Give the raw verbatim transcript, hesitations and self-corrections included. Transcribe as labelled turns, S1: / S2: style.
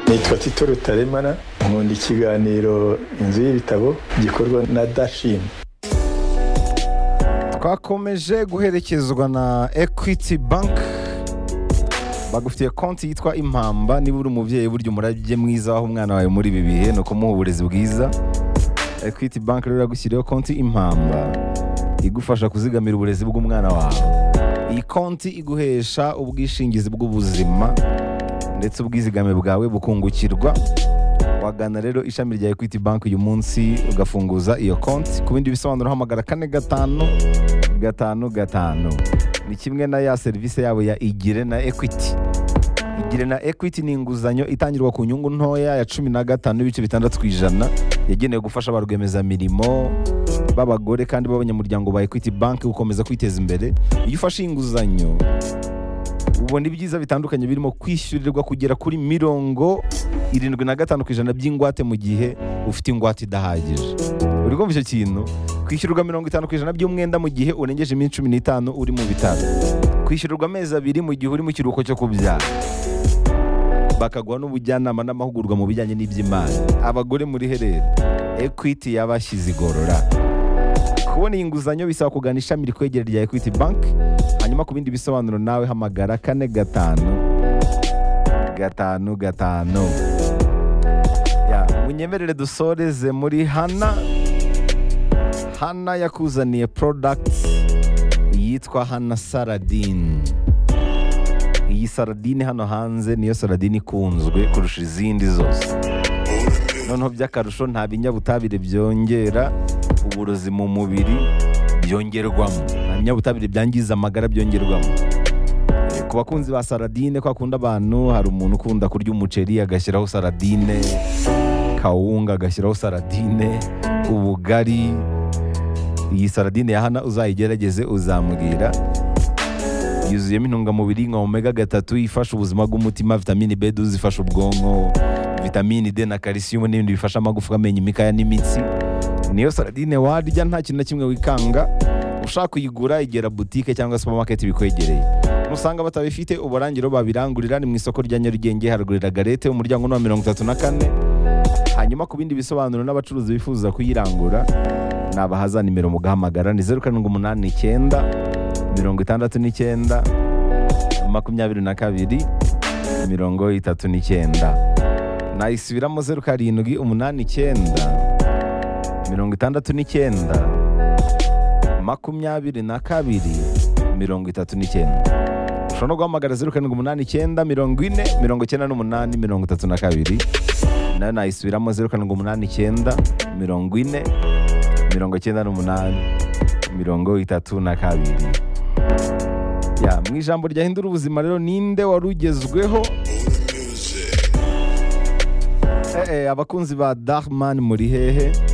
S1: Nitwa Tito Rutaremara, nkunda ikiganiro inzu y'ibitabo gikorwa na Dashim.
S2: Twakomeje guherekezwa na Equity Bank, bagufitiye konti yitwa Impamba. Niba uri umubyeyi buryo umurage mwiza waho umwana wawe muri ibi bihe no kumuha uburezi bwiza, Equity Bank rero yagushyiriyeho konti Impamba igufasha kuzigamira uburezi bw'umwana wawe. Iyi konti iguhesha ubwishingizi bw'ubuzima ndetse ubwizigame bwawe bukungukirwa. Wagana rero ishami rya Equity Bank uyu munsi ugafunguza iyo konti. Ku bindi bisobanuro hamagara kane gatanu gatanu gatanu. Ni kimwe na ya serivisi yabo ya Igire na Equity. Igire na Equity ni inguzanyo itangirwa ku nyungu ntoya ya cumi na gatanu n'ibice bitandatu ku ijana yagenewe gufasha ba rwiyemezamirimo b'abagore kandi b'abanyamuryango ba Equity Bank gukomeza kwiteza imbere. Iyo ufashe inguzanyo ubona ibyiza bitandukanye birimo kwishyurirwa kugera kuri mirongo irindwi na gatanu ku ijana by'ingwate mu gihe ufite ingwate idahagije. Uri kumva icyo kintu? Kwishyurirwa mirongo itanu ku ijana by'umwenda mu gihe urengeje iminsi cumi n'itanu uri mu bitaro. Kwishyurirwa amezi abiri mu gihe uri mu kiruhuko cyo kubyara. Bakaguha n'ubujyanama n'amahugurwa mu bijyanye n'iby'imari. Abagore muri herere, Equity yabashyize igorora. Kubona iyi nguzanyo bisaba kugana ishami rikwegera rya Equity Bank. Hanyuma ku bindi bisobanuro nawe hamagara kane gatanu gatanu gatanu. Ya, munyemerere dusoreze muri Hana. Hana yakuzaniye products yitwa Hana Saladin. Iyi saladine hano hanze niyo saladine ikunzwe kurusha izindi zose. Noneho by'akarusho nta binyabutabire byongera uburozi mu mubiri byongerwamo. Nta binyabutabire byangiza amagara byongerwamo. Ku bakunzi ba saladine, kwa kunda abantu, hari umuntu ukunda kurya umuceri agashyiraho saladine, kawunga agashyiraho saladine, ubugari. Iyi saladine ya Hana uzayigerageze uzamubwira. Yuzuyemo intungamubiri nka omega gatatu ifasha ubuzima bw'umutima, vitamini B twelve ifasha ubwonko, vitamini D na calcium n'ibindi bifasha amagufwa, amenya, imikaya n'imitsi. Niyo saladine warya nta kintu na kimwe wikanga. Ushaka kuyigura igera boutique cyangwa supermarket bikwegereye. Musanga batabifite ubarangiro babirangurira ni mu isoko rya Nyarugenge harugurira Garete umuryango wa mirongo itatu na kane. Hanyuma ku bindi bisobanuro n'abacuruzi bifuza kuyirangura nabahaza nimero mugahamagara ni zeru karindwi umunani icyenda mirongo itandatu n'icyenda makumyabiri na kabiri mirongo itatu n'icyenda. Nayisubiramo zeru karindwi umunani icyenda mirongo itandatu n'icyenda makumyabiri na kabiri mirongo itatu n'icyenda. Ushobora no guhamagara zeru karindwi umunani icyenda mirongo ine mirongo icyenda n'umunani mirongo itatu na kabiri. Nayo nayisubiramo zeru karindwi umunani icyenda mirongo ine mirongo icyenda n'umunani mirongo itatu na kabiri. Ya, mu ijambo ryahindura ubuzima rero, ninde warugezweho? Eh eh, abakunzi ba Darkman muri hehe?